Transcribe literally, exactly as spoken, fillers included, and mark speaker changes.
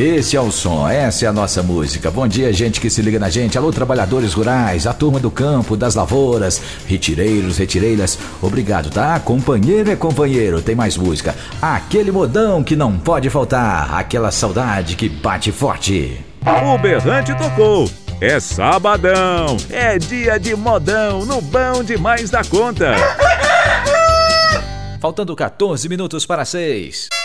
Speaker 1: Esse é o som, essa é a nossa música. Bom dia, gente que se liga na gente. Alô, trabalhadores rurais, a turma do campo, das lavouras, retireiros, retireiras. Obrigado, tá? Companheiro é companheiro, tem mais música. Aquele modão que não pode faltar, aquela saudade que bate forte.
Speaker 2: O berrante tocou. É sabadão, é dia de modão no Bom Demais da Conta.
Speaker 1: Faltando quatorze minutos para seis.